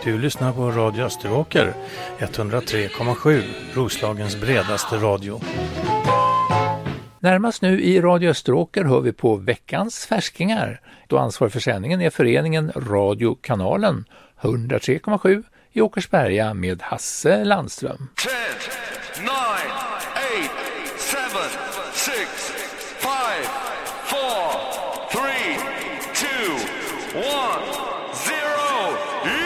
Du lyssnar på Radio Österåker 103,7, Roslagens bredaste radio. Närmast nu i Radio Österåker hör vi på veckans färskingar. Då ansvarig för sändningen är föreningen Radiokanalen 103,7 i Åkersberga med Hasse Landström. 10, 9, 8, 7, 6, 5, 4, 3, 2, 1.